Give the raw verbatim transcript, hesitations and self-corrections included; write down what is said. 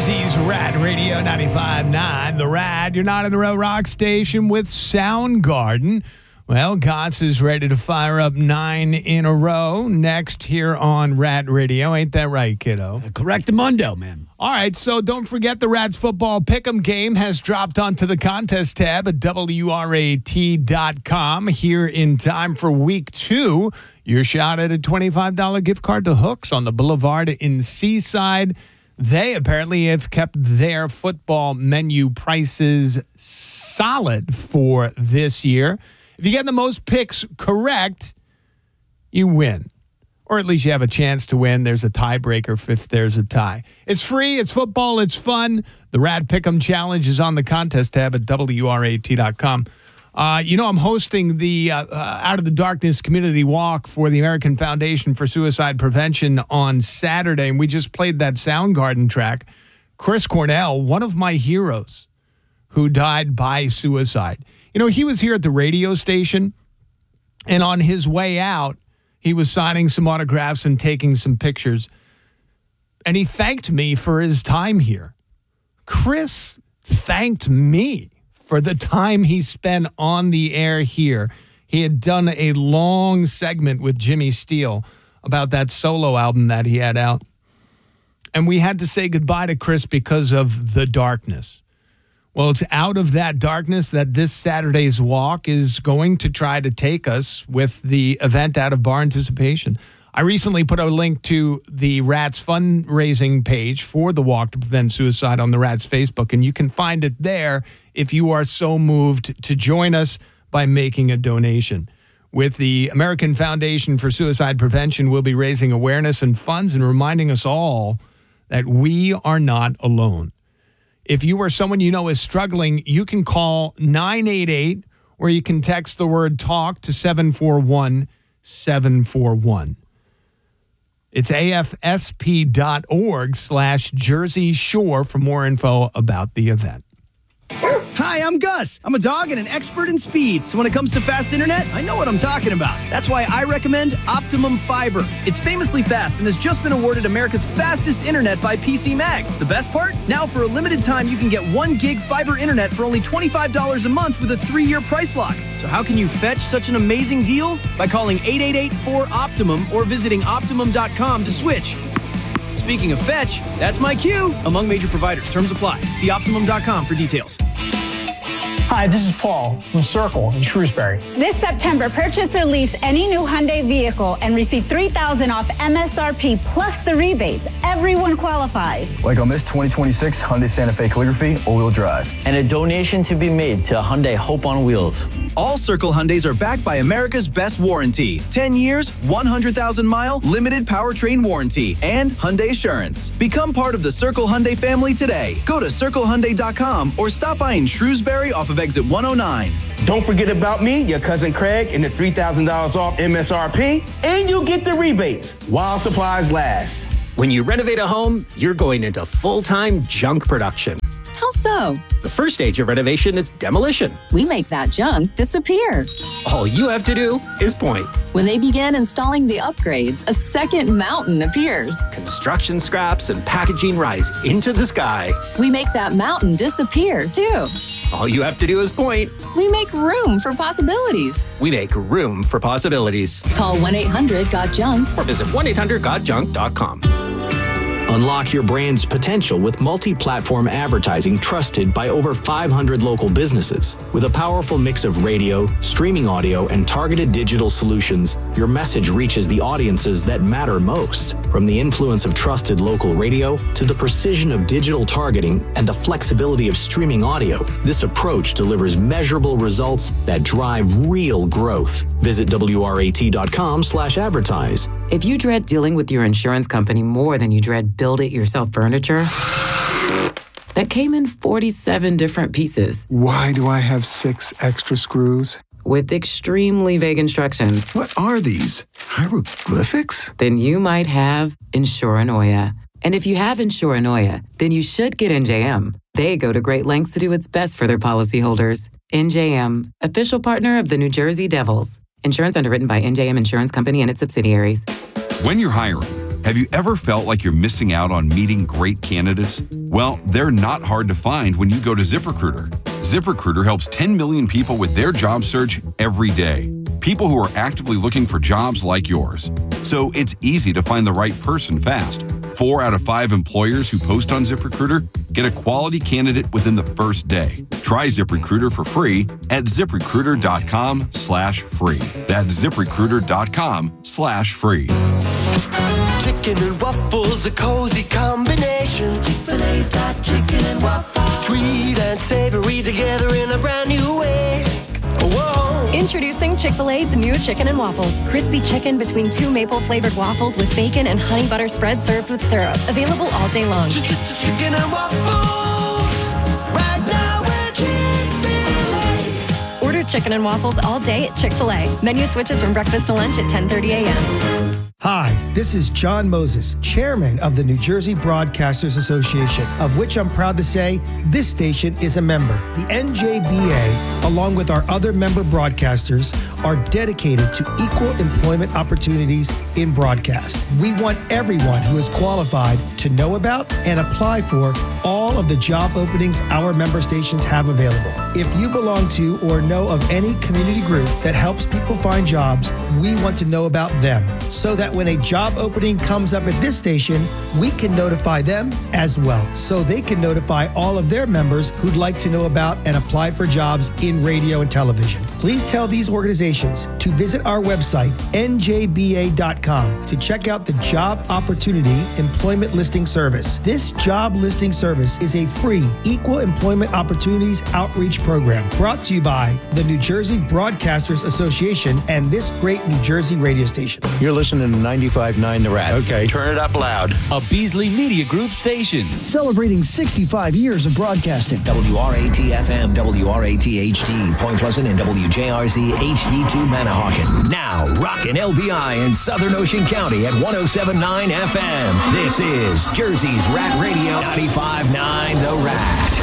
Jersey's Rad Radio ninety-five point nine. The Rad, you're not in the row rock station with Soundgarden. Well, Gotts is ready to fire up nine in a row next here on Rad Radio. Ain't that right, kiddo? Correctamundo, man. All right, so don't forget the Rats football pick'em game has dropped onto the contest tab at W R A T dot com here in time for week two. Your shot at a twenty-five dollars gift card to Hooks on the Boulevard in Seaside. They apparently have kept their football menu prices solid for this year. If you get the most picks correct, you win. Or at least you have a chance to win. There's a tiebreaker if there's a tie. It's free. It's football. It's fun. The Rad Pick'em Challenge is on the contest tab at W R A T dot com. Uh, you know, I'm hosting the uh, uh, Out of the Darkness Community Walk for the American Foundation for Suicide Prevention on Saturday, and we just played that Soundgarden track. Chris Cornell, one of my heroes who died by suicide. You know, he was here at the radio station, and on his way out, he was signing some autographs and taking some pictures, and he thanked me for his time here. Chris thanked me for the time he spent on the air here. He had done a long segment with Jimmy Steele about that solo album that he had out. And we had to say goodbye to Chris because of the darkness. Well, it's out of that darkness that this Saturday's walk is going to try to take us with the event Out of Bar Anticipation. I recently put a link to the Rats fundraising page for the Walk to Prevent Suicide on the Rats Facebook, and you can find it there if you are so moved to join us by making a donation. With the American Foundation for Suicide Prevention, we'll be raising awareness and funds and reminding us all that we are not alone. If you or someone you know is struggling, you can call nine eight eight or you can text the word TALK to seven four one seven four one. It's afsp.org slash Jersey Shore for more info about the event. Hi, I'm Gus. I'm a dog and an expert in speed. So when it comes to fast internet, I know what I'm talking about. That's why I recommend Optimum Fiber. It's famously fast and has just been awarded America's fastest internet by P C Mag. The best part? Now for a limited time, you can get one gig fiber internet for only twenty-five dollars a month with a three-year price lock. So how can you fetch such an amazing deal? By calling eight eight eight four Optimum or visiting optimum dot com to switch. Speaking of fetch, that's my cue. Among major providers. Terms apply. See optimum dot com for details. Hi, this is Paul from Circle in Shrewsbury. This September, purchase or lease any new Hyundai vehicle and receive three thousand dollars off M S R P plus the rebates. Everyone qualifies. Like on this twenty twenty-six Hyundai Santa Fe Calligraphy all-wheel drive. And a donation to be made to Hyundai Hope on Wheels. All Circle Hyundais are backed by America's best warranty. ten years, one hundred thousand mile, limited powertrain warranty, and Hyundai Assurance. Become part of the Circle Hyundai family today. Go to circle hyundai dot com or stop by in Shrewsbury off of exit one oh nine. Don't forget about me, your cousin Craig, and the three thousand dollars off M S R P, and you'll get the rebates while supplies last. When you renovate a home, you're going into full-time junk production. How so? The first stage of renovation is demolition. We make that junk disappear. All you have to do is point. When they begin installing the upgrades, a second mountain appears. Construction scraps and packaging rise into the sky. We make that mountain disappear, too. All you have to do is point. We make room for possibilities. We make room for possibilities. Call one eight hundred got junk or visit one eight hundred got junk dot com. Unlock your brand's potential with multi-platform advertising trusted by over five hundred local businesses. With a powerful mix of radio, streaming audio, and targeted digital solutions, your message reaches the audiences that matter most. From the influence of trusted local radio to the precision of digital targeting and the flexibility of streaming audio, this approach delivers measurable results that drive real growth. Visit W R A T dot com slash advertise. If you dread dealing with your insurance company more than you dread build-it-yourself furniture that came in forty-seven different pieces. Why do I have six extra screws? With extremely vague instructions. What are these? Hieroglyphics? Then you might have Insuranoia. And if you have Insuranoia, then you should get N J M. They go to great lengths to do what's best for their policyholders. N J M, official partner of the New Jersey Devils. Insurance underwritten by N J M Insurance Company and its subsidiaries. When you're hiring, Have you ever felt like you're missing out on meeting great candidates? Well, they're not hard to find when you go to ZipRecruiter. ZipRecruiter helps ten million people with their job search every day. People who are actively looking for jobs like yours. So it's easy to find the right person fast. Four out of five employers who post on ZipRecruiter get a quality candidate within the first day. Try ZipRecruiter for free at ZipRecruiter.com slash free. That's ZipRecruiter.com slash free. Chicken and waffles, a cozy combination. Chick-fil-A's got chicken and waffles. Sweet and savory together in a brand new way. Whoa. Introducing Chick-fil-A's new chicken and waffles. Crispy chicken between two maple-flavored waffles with bacon and honey butter spread served with syrup. Available all day long. Chicken and waffles. Right now we're Chick-fil-A. Order chicken and waffles all day at Chick-fil-A. Menu switches from breakfast to lunch at ten thirty a.m. Hi, this is John Moses, chairman of the New Jersey Broadcasters Association, of which I'm proud to say this station is a member. The N J B A, along with our other member broadcasters, are dedicated to equal employment opportunities in broadcast. We want everyone who is qualified to know about and apply for all of the job openings our member stations have available. If you belong to or know of any community group that helps people find jobs, we want to know about them so that when a job opening comes up at this station, we can notify them as well, so they can notify all of their members who'd like to know about and apply for jobs in radio and television. Please tell these organizations to visit our website, N J B A dot com, to check out the Job Opportunity Employment Listing Service. This job listing service is a free Equal Employment Opportunities Outreach Program brought to you by the New Jersey Broadcasters Association and this great New Jersey radio station. You're listening to ninety-five point nine The Rat. Okay, turn it up loud. A Beasley Media Group station. Celebrating sixty-five years of broadcasting. W R A T F M, W R A T H D, Point Pleasant, and W J R Z H D two Manahawkin. Now, rockin' L B I in Southern Ocean County at one oh seven point nine F M. This is Jersey's Rat Radio, ninety-five point nine The Rat.